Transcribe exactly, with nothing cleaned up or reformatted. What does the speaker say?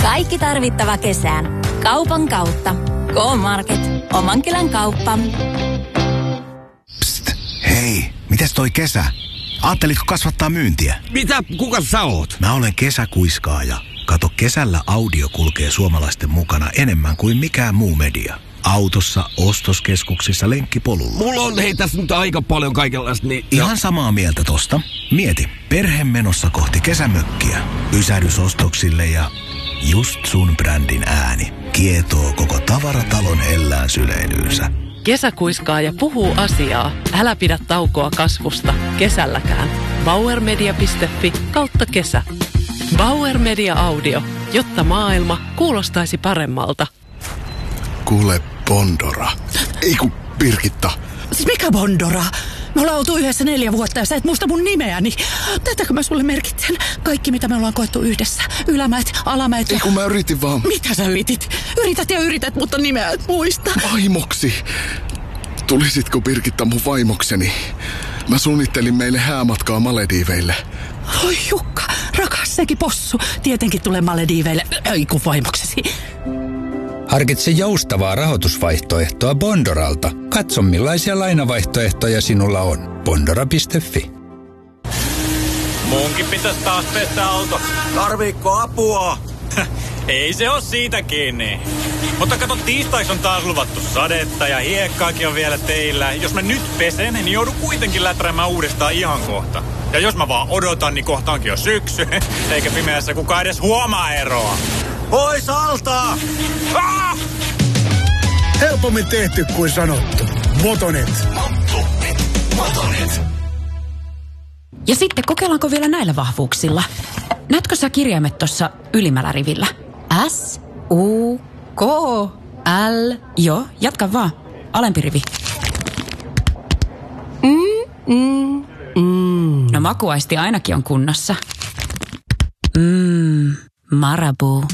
Kaikki tarvittava kesään. Kaupan kautta. K-Market. Oman kylän kauppa. Psst, hei, mitäs toi kesä? Aattelitko kasvattaa myyntiä? Mitä? Kuka sä oot? Mä olen kesäkuiskaaja. Kato, kesällä audio kulkee suomalaisten mukana enemmän kuin mikään muu media. Autossa, ostoskeskuksissa, lenkkipolulla. Mulla on hei tässä nyt aika paljon kaikenlaista, niin... Ihan samaa mieltä tosta. Mieti, perhe menossa kohti kesämökkiä. Pysähdysostoksille ja just sun brändin ääni kietoo koko tavaratalon hellään syleilyynsä. Kesäkuiskaaja puhuu asiaa. Älä pidä taukoa kasvusta. Kesälläkään. bauermedia piste fi kautta kesä. Bauer Media Audio, jotta maailma kuulostaisi paremmalta. Kuule, Bondora. Ei kun Birgitta. Siis mikä Bondora? Me ollaan oltu yhdessä neljä vuotta ja sä et muista mun nimeäni. Tätäkö mä sulle merkitsen? Kaikki mitä me ollaan koettu yhdessä. Ylämäet, alamäet. Ei kun mä yritin vaan. Mitä sä yritit? Yrität ja yrität, mutta nimeä et muista. Vaimoksi. Tulisitko Birgitta mun vaimokseni? Mä suunnittelin meille häämatkaa Malediiveille. Oi Jukka, rakas sekin possu. Tietenkin tulee Malediiveille. Ei kun vaimoksesi. Harkitse joustavaa rahoitusvaihtoehtoa Bondoralta. Katso millaisia lainavaihtoehtoja sinulla on. Bondora piste fi. Munkin pitäisi taas pestä auto. Tarviikko apua? Ei se oo siitä kiinni. Mutta kato, tiistaiksi on taas luvattu sadetta ja hiekkaakin on vielä teillä. Jos mä nyt pesen, niin joudun kuitenkin läträämään uudestaan ihan kohta. Ja jos mä vaan odotan, niin kohta onkin jo syksy. Eikä pimeässä kukaan edes huomaa eroa. Pois alta! Ah! Helpommin tehty kuin sanottu. Motonet. Motonet. Motonet. Ja sitten kokeillaanko vielä näillä vahvuuksilla? Näetkö sä kirjaimet tuossa ylimmällä rivillä? S, U, K, L. Joo, jatka vaan. Alempi rivi. Mm, mm, mm. No makuaisti ainakin on kunnossa. Mmm, Marabou.